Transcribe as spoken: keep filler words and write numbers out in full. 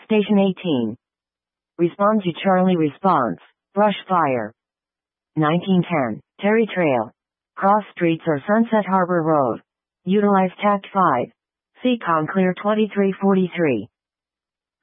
Station eighteen. Respond to Charlie response. Brush fire. nineteen ten. Terry Trail. Cross streets or Sunset Harbor Road. Utilize Tact five. Seacon clear twenty-three forty-three.